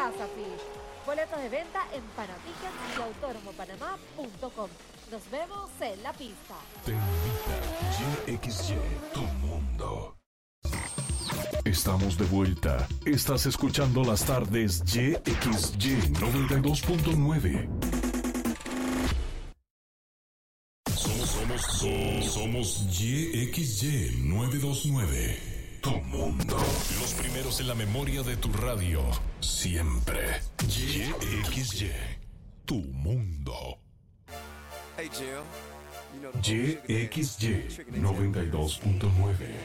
Casa Fish. Boletos de venta en Panatickets y autoromopanamá.com. Nos vemos en la pista. Te invita YXY, tu mundo. Estamos de vuelta. Estás escuchando las tardes YXY 92.9. Somos YXY 929. Tu mundo. Los primeros en la memoria de tu radio. Siempre. YXY. Tu mundo. Hey, Jill. YXY 92.9.